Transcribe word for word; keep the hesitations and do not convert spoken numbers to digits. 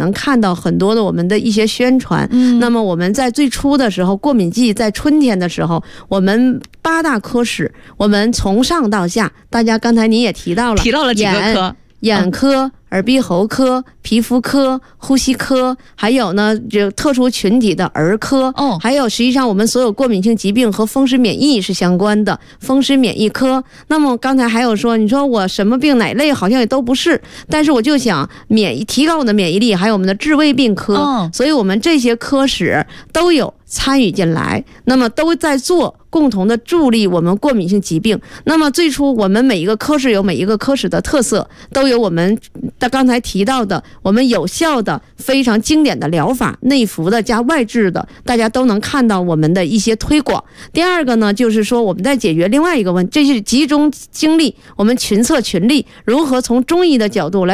能看到很多的我们的一些宣传。嗯，那么我们在最初的时候，过敏季在春天的时候，我们八大科室，我们从上到下，大家刚才您也提到了， 提到了几个科， 眼科、耳鼻喉科、皮肤科、呼吸科，还有呢，这特殊群体的儿科，哦，还有实际上我们所有过敏性疾病和风湿免疫是相关的风湿免疫科。那么刚才还有说，你说我什么病哪类好像也都不是，但是我就想免疫提高我的免疫力，还有我们的治胃病科，哦，所以我们这些科室都有参与进来，那么都在做共同的助力我们过敏性疾病。那么最初我们每一个科室有每一个科室的特色，都有我们刚才提到的我们有效的非常经典的疗法，内服的加外治的，大家都能看到我们的一些推广。第二个呢，就是说我们在解决另外一个问题，这是集中精力，我们群策群力，如何从中医的角度来